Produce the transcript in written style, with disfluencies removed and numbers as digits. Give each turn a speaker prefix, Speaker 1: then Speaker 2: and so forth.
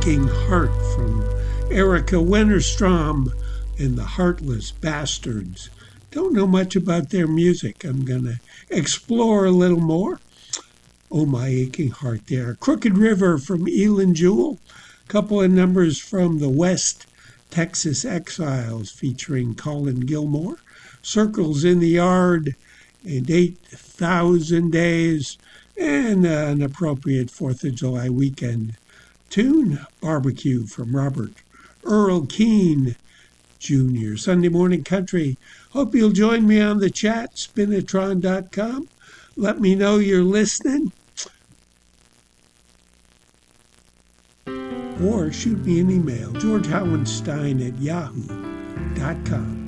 Speaker 1: Aching Heart from Erica Wennerstrom and the Heartless Bastards. Don't know much about their music. I'm going to explore a little more. Oh, My Aching Heart there. Crooked River from Elin Jewell. A couple of numbers from the West Texas Exiles featuring Colin Gilmore. Circles in the Yard and 8,000 Days. And an appropriate 4th of July weekend tune, Barbecue from Robert Earl Keane Jr. Sunday Morning Country. Hope you'll join me on the chat, spinatron.com. Let me know you're listening. Or shoot me an email, georgehowenstein@yahoo.com.